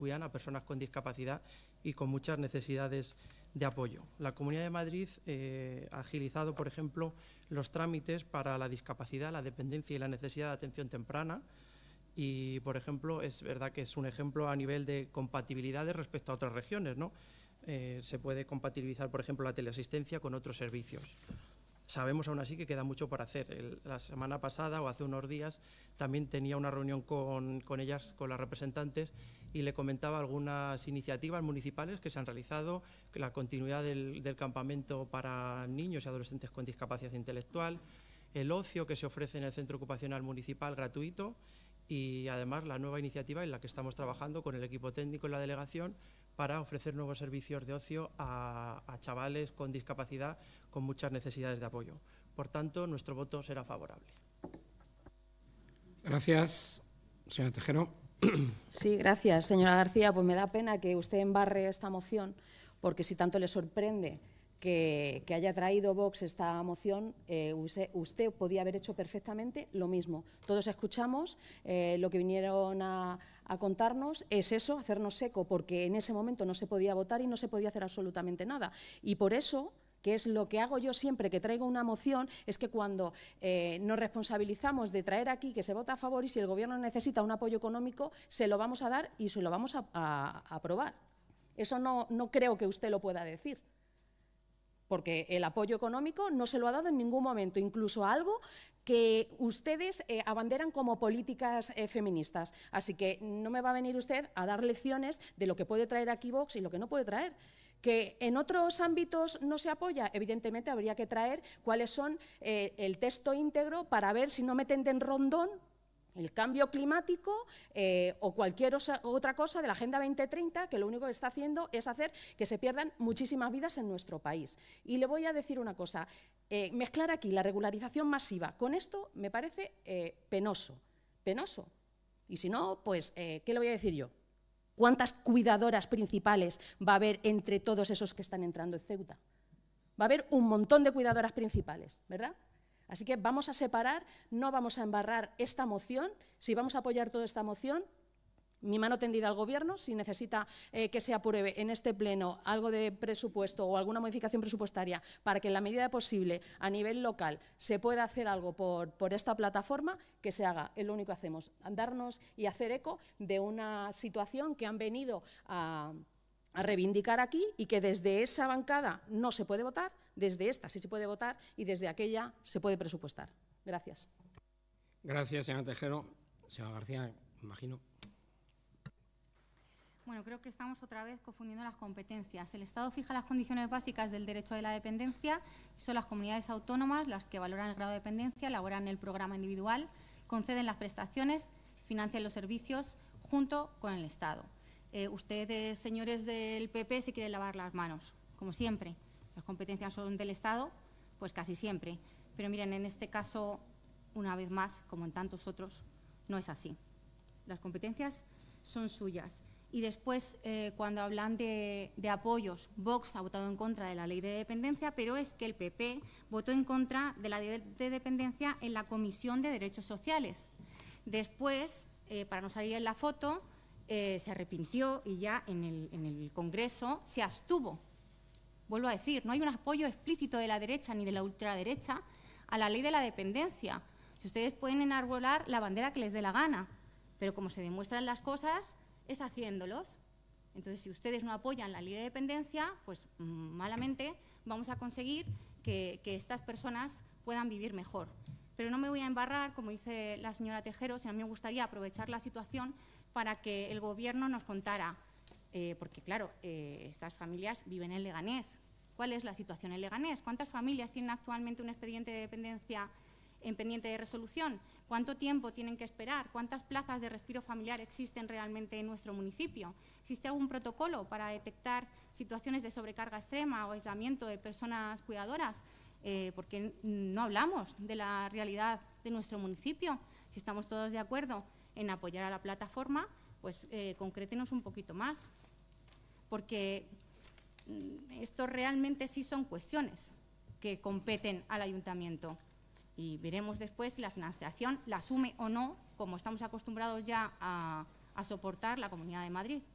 cuidan a personas con discapacidad y con muchas necesidades de apoyo. La Comunidad de Madrid ha agilizado, por ejemplo, los trámites para la discapacidad, la dependencia y la necesidad de atención temprana. Y, por ejemplo, es verdad que es un ejemplo a nivel de compatibilidades respecto a otras regiones, ¿no? Se puede compatibilizar, por ejemplo, la teleasistencia con otros servicios. Sabemos aún así que queda mucho por hacer. La semana pasada o hace unos días también tenía una reunión con ellas, con las representantes, y le comentaba algunas iniciativas municipales que se han realizado, la continuidad del campamento para niños y adolescentes con discapacidad intelectual, el ocio que se ofrece en el centro ocupacional municipal gratuito y además la nueva iniciativa en la que estamos trabajando con el equipo técnico en la delegación para ofrecer nuevos servicios de ocio a chavales con discapacidad con muchas necesidades de apoyo. Por tanto, nuestro voto será favorable. Gracias, señora Tejero. Sí, gracias, señora García. Pues me da pena que usted embarre esta moción, porque si tanto le sorprende que haya traído Vox esta moción, usted podía haber hecho perfectamente lo mismo. Todos escuchamos lo que vinieron a contarnos, es eso, hacernos eco, porque en ese momento no se podía votar y no se podía hacer absolutamente nada. Y por eso, que es lo que hago yo siempre que traigo una moción, es que cuando nos responsabilizamos de traer aquí que se vota a favor y si el Gobierno necesita un apoyo económico, se lo vamos a dar y se lo vamos a aprobar. Eso no creo que usted lo pueda decir, porque el apoyo económico no se lo ha dado en ningún momento, incluso a algo que ustedes abanderan como políticas feministas. Así que no me va a venir usted a dar lecciones de lo que puede traer aquí Vox y lo que no puede traer. ¿Que en otros ámbitos no se apoya? Evidentemente habría que traer cuáles son el texto íntegro para ver si no meten de rondón el cambio climático o cualquier otra cosa de la Agenda 2030, que lo único que está haciendo es hacer que se pierdan muchísimas vidas en nuestro país. Y le voy a decir una cosa, mezclar aquí la regularización masiva con esto me parece penoso, penoso. Y si no, pues, ¿qué le voy a decir yo? ¿Cuántas cuidadoras principales va a haber entre todos esos que están entrando en Ceuta? Va a haber un montón de cuidadoras principales, ¿verdad? Así que vamos a separar, no vamos a embarrar esta moción. Si vamos a apoyar toda esta moción, mi mano tendida al Gobierno, si necesita que se apruebe en este pleno algo de presupuesto o alguna modificación presupuestaria para que en la medida posible a nivel local se pueda hacer algo por esta plataforma, que se haga. Es lo único que hacemos, darnos y hacer eco de una situación que han venido a reivindicar aquí y que desde esa bancada no se puede votar, desde esta sí se puede votar y desde aquella se puede presupuestar. Gracias. Gracias, señora Tejero. Señora García, imagino. Bueno, creo que estamos otra vez confundiendo las competencias. El Estado fija las condiciones básicas del derecho de la dependencia y son las comunidades autónomas las que valoran el grado de dependencia, elaboran el programa individual, conceden las prestaciones, financian los servicios junto con el Estado. Ustedes, señores del PP, se quieren lavar las manos, como siempre. Las competencias son del Estado, pues casi siempre. Pero miren, en este caso, una vez más, como en tantos otros, no es así. Las competencias son suyas. Y después, cuando hablan de apoyos, Vox ha votado en contra de la ley de dependencia, pero es que el PP votó en contra de la ley de dependencia en la Comisión de Derechos Sociales. Después, para no salir en la foto, se arrepintió y ya en el Congreso se abstuvo. Vuelvo a decir, no hay un apoyo explícito de la derecha ni de la ultraderecha a la ley de la dependencia. Si ustedes pueden enarbolar la bandera que les dé la gana, pero como se demuestran las cosas, es haciéndolos. Entonces, si ustedes no apoyan la ley de dependencia, pues malamente vamos a conseguir que estas personas puedan vivir mejor. Pero no me voy a embarrar, como dice la señora Tejero, sino a mí me gustaría aprovechar la situación para que el Gobierno nos contara, porque claro, estas familias viven en Leganés. ¿Cuál es la situación en Leganés? ¿Cuántas familias tienen actualmente un expediente de dependencia en pendiente de resolución? ¿Cuánto tiempo tienen que esperar? ¿Cuántas plazas de respiro familiar existen realmente en nuestro municipio? ¿Existe algún protocolo para detectar situaciones de sobrecarga extrema o aislamiento de personas cuidadoras? Porque no hablamos de la realidad de nuestro municipio. Si estamos todos de acuerdo en apoyar a la plataforma, pues concrétenos un poquito más, porque esto realmente sí son cuestiones que competen al ayuntamiento. Y veremos después si la financiación la asume o no, como estamos acostumbrados ya a soportar la Comunidad de Madrid.